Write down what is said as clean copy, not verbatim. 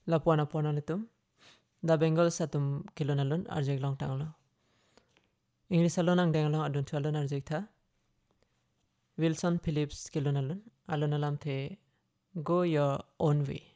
lapuana puana litum da Bengal satum kilonalun arjek long tanglo English alon ang dengalong adun chualon arjek tha Wilson Phillips kilonalun alon alam the go your own way